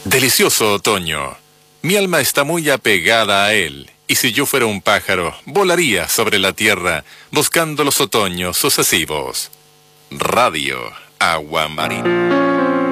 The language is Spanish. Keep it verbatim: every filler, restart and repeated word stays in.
Delicioso otoño. Mi alma está muy apegada a él, y si yo fuera un pájaro, volaría sobre la tierra, buscando los otoños sucesivos. Radio Agua Marina.